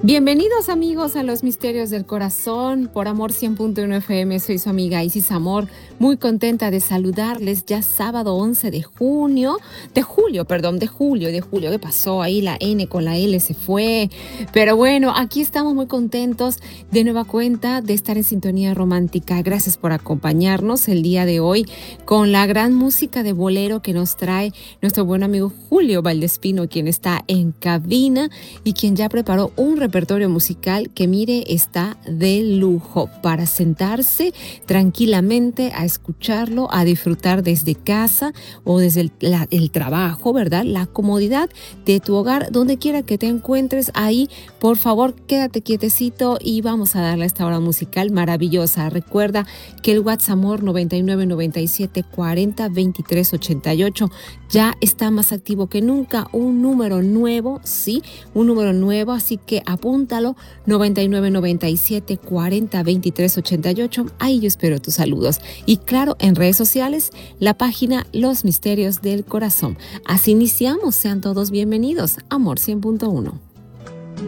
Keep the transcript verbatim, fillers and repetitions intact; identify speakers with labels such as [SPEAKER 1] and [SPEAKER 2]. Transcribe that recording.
[SPEAKER 1] Bienvenidos amigos a Los Misterios del Corazón por Amor cien punto uno F M. Soy su amiga Isis Amor, muy contenta de saludarles ya sábado once de junio, de julio, perdón, de julio, de julio, ¿qué pasó? Ahí la N con la L se fue, pero bueno, aquí estamos muy contentos de nueva cuenta de estar en sintonía romántica. Gracias por acompañarnos el día de hoy con la gran música de bolero que nos trae nuestro buen amigo Julio Valdespino, quien está en cabina y quien ya preparó un repertorio musical que, mire, está de lujo para sentarse tranquilamente a escucharlo, a disfrutar desde casa o desde el, la, el trabajo, ¿verdad? La comodidad de tu hogar, donde quiera que te encuentres ahí, por favor, quédate quietecito y vamos a darle a esta hora musical maravillosa. Recuerda que el WhatsApp Amor noventa y nueve noventa y siete cuarenta veintitrés ochenta y ocho ya está más activo que nunca, un número nuevo, sí, un número nuevo, así que apúntalo, noventa y nueve noventa y siete cuarenta veintitrés ochenta y ocho, ahí yo espero tus saludos. Y claro, en redes sociales, la página Los Misterios del Corazón. Así iniciamos, sean todos bienvenidos, Amor cien punto uno.